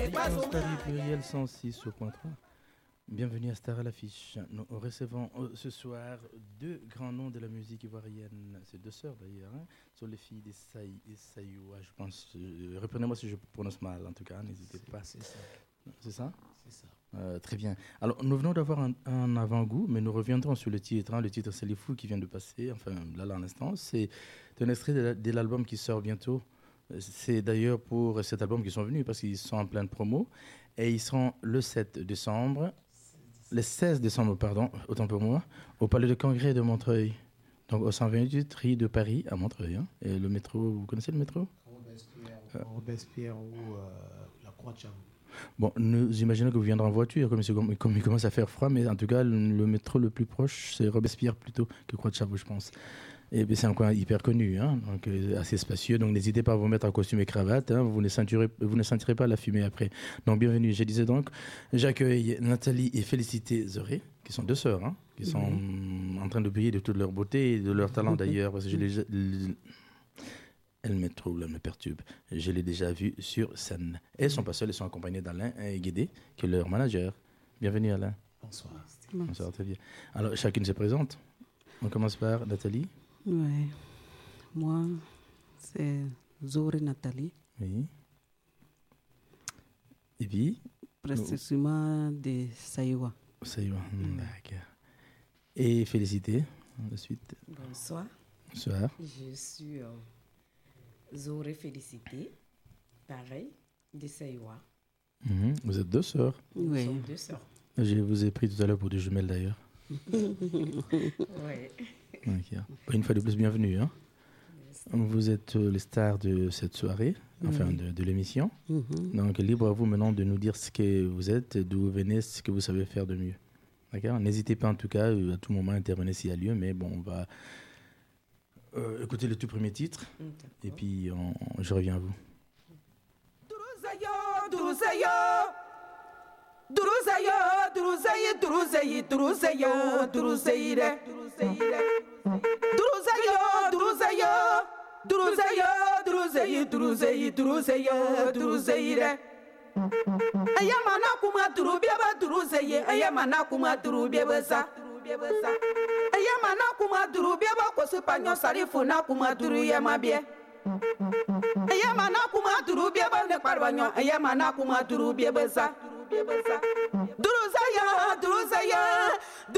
Paris Pluriel 106.3. Bienvenue à Star à l'affiche. Nous recevons ce soir deux grands noms de la musique ivoirienne. C'est deux sœurs d'ailleurs. Ce sont les filles des Sayoua, je pense. Reprenez-moi si je prononce mal, en tout cas, n'hésitez pas. C'est ça. C'est ça? C'est ça. Très bien. Alors, nous venons d'avoir un avant-goût, mais nous reviendrons sur le titre. Le titre, c'est Les Fous qui vient de passer, enfin, là, à l'instant. C'est un extrait de l'album qui sort bientôt. C'est d'ailleurs pour cet album qu'ils sont venus, parce qu'ils sont en pleine promo. Et ils seront le 16 décembre, pardon, autant pour moi, au Palais de Congrès de Montreuil. Donc, au 128 rue de Paris, à Montreuil. Et le métro, vous connaissez le métro? Robespierre ou la Croix-de-Cham. Bon, nous imaginons que vous viendrez en voiture, comme il commence à faire froid, mais en tout cas, le métro le plus proche, c'est Robespierre plutôt que Croix-de-Chavaux, je pense. Et c'est un coin hyper connu, donc assez spacieux. Donc n'hésitez pas à vous mettre en costume et cravate, vous ne sentirez pas la fumée après. Donc bienvenue. Je disais donc, j'accueille Nathalie et Félicité Zoré, qui sont deux sœurs, qui sont en train de briller de toute leur beauté et de leur talent d'ailleurs, parce que elles me troublent, elles me perturbent. Je l'ai déjà vu sur scène. Elles ne sont pas seules, elles sont accompagnées d'Alain Guédé, qui est leur manager. Bienvenue Alain. Bonsoir. Bonsoir, très bien. Alors chacune se présente. On commence par Nathalie. Oui. Moi, c'est Zoré Nathalie. Oui. Et puis précisément de Sayoua. Sayoua, d'accord. Et Félicité, de suite. Bonsoir. Bonsoir. Je suis Zoré Félicité, pareil, de Sayoua. Vous êtes deux sœurs. Oui. Nous sommes deux sœurs. Je vous ai pris tout à l'heure pour des jumelles d'ailleurs. Oui. Okay. Une fois de plus, bienvenue. Vous êtes les stars de cette soirée, enfin de l'émission. Donc, libre à vous maintenant de nous dire ce que vous êtes, d'où vous venez, ce que vous savez faire de mieux. D'accord? N'hésitez pas en tout cas à tout moment à intervenir s'il y a lieu, mais bon, on va écouter le tout premier titre et puis je reviens à vous. Ayamana kuma duru biaba duru zeye ayamana kuma duru biaba sa ayamana kuma duru biaba ko sepanyo sarifu na kuma duru yama bie ayamana kuma duru biaba ne parbanyo ayamana kuma duru biaba sa duru zaya